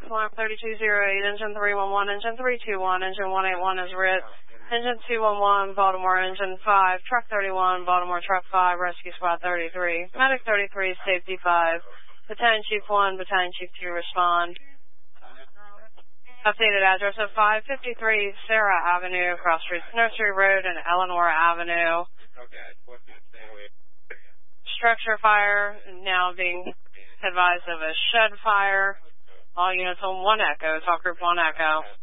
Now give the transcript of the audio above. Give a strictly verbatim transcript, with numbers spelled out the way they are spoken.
Fox Alarm thirty-two oh eight, engine three one one, engine three two one, engine one eight one is Ritz, engine two one one, Baltimore, engine five, truck thirty-one, Baltimore, truck five, rescue squad thirty-three, medic thirty-three, safety five, battalion chief one, battalion chief two respond. Updated address of five fifty-three Sarah Avenue, Cross Streets Nursery Road and Eleanor Avenue. Structure fire, now being advised of a shed fire. All units on one Echo, talk group one Echo.